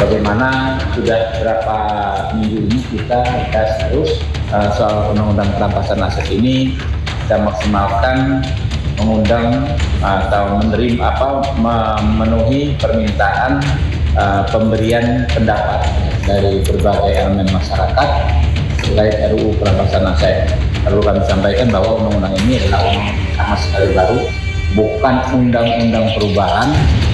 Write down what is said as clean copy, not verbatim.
Bagaimana sudah berapa minggu ini kita terus soal undang-undang perampasan aset ini kita maksimalkan mengundang atau memenuhi permintaan pemberian pendapat dari berbagai elemen masyarakat terkait RUU perampasan aset. Perlu kami sampaikan bahwa undang-undang ini adalah undang sama sekali baru, bukan undang-undang perubahan,